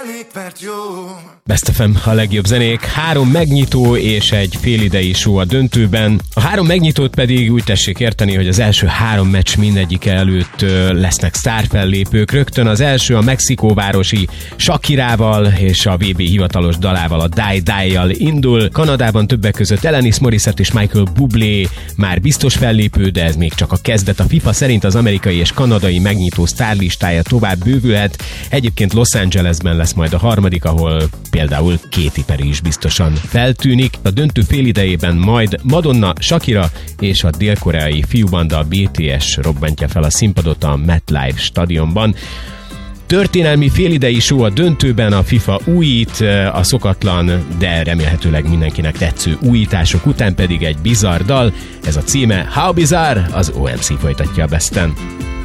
zenét, mert jó. Best FM, a legjobb zenék, 3 megnyitó és egy félidei show a döntőben. A 3 megnyitót pedig úgy tessék érteni, hogy az első 3 meccs mindegyike előtt lesznek sztárfellépők. Rögtön az első a mexikóvárosi Shakirával és a VB hivatalos dalával, a Die Die-jal indul. Kanadában többek között Alanis Morissette és Michael Bublé már biztos fellépő, de ez még csak a kezdet. A FIFA szerint az amerikai és kanadai megnyitó sztárlistája tovább bővülhet. Egyébként Los Angelesben lesz majd a harmadik, ahol például Katy Perry is biztosan feltűnik. A döntő félidejében majd Madonna, Shakira és a dél-koreai fiúbanda BTS robbantja fel a színpadot a MetLife stadionban. Történelmi félidei show a döntőben, a FIFA újít, a szokatlan, de remélhetőleg mindenkinek tetsző újítások után pedig egy bizarr dal. Ez a címe How Bizarre, az OMC folytatja a Besten.